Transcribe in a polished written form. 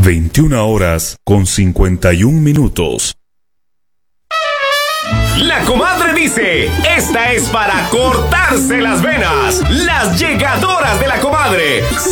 21:51. La comadre dice, esta es para cortarse las venas. Las llegadoras de la comadre.